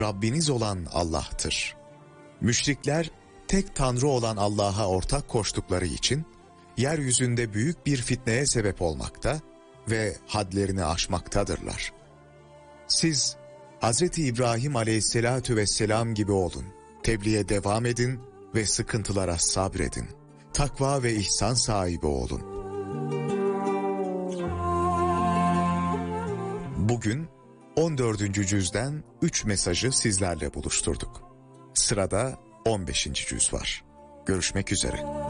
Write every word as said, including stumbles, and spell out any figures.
Rabbiniz olan Allah'tır. Müşrikler tek Tanrı olan Allah'a ortak koştukları için yeryüzünde büyük bir fitneye sebep olmakta ve hadlerini aşmaktadırlar. Siz Hazreti İbrahim aleyhissalatu vesselam gibi olun, tebliğe devam edin ve sıkıntılara sabredin. Takva ve ihsan sahibi olun. Bugün on dördüncü cüzden üç mesajı sizlerle buluşturduk. Sırada on beşinci cüz var. Görüşmek üzere.